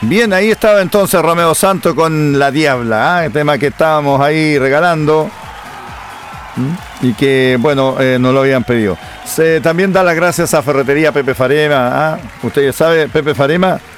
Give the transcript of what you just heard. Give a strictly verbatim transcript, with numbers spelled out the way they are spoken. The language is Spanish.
Bien, ahí estaba entonces Romeo Santos con La Diabla, ¿eh? El tema que estábamos ahí regalando. ¿Mm? Y que, bueno, eh, nos lo habían pedido. Se, también da las gracias a Ferretería Pepe Farema. ¿Ah? Ustedes saben, Pepe Farema